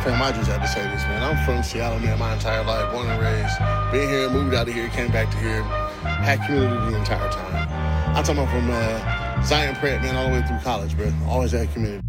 fam, I just had to say this, man. I'm from Seattle, man, my entire life, born and raised. Been here, moved out of here, came back to here. Had community the entire time. I'm talking about from Zion Pratt, man, all the way through college, bro. Always had community.